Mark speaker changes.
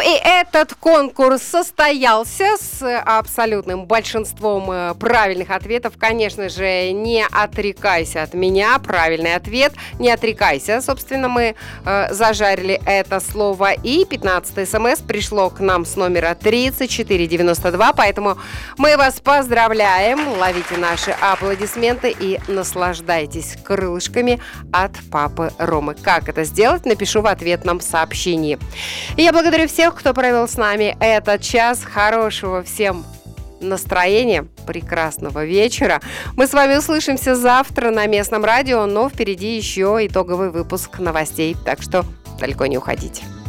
Speaker 1: этот конкурс состоялся с абсолютным большинством правильных ответов. Конечно же, не отрекайся от меня. Правильный ответ. Не отрекайся. Собственно, мы зажарили это слово. И 15 смс пришло к нам с номера 3492. Поэтому мы вас поздравляем. Ловите наши аплодисменты и наслаждайтесь крылышками от папы Ромы. Как это сделать? Напишу в ответном сообщении. И я благодарю всех, кто провел с нами этот час. Хорошего всем настроения, прекрасного вечера. Мы с вами услышимся завтра на местном радио, но впереди еще итоговый выпуск новостей, так что далеко не уходите.